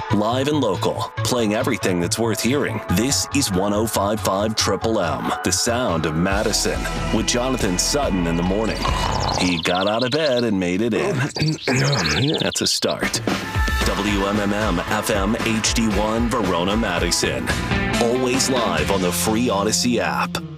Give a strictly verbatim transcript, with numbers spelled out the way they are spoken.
Live and local, playing everything that's worth hearing. This is one oh five point five Triple M, the sound of Madison, with Jonathan Sutton in the morning. He got out of bed and made it in. That's a start. W M M M F M H D one Verona, Madison. Always live on the free Odyssey app.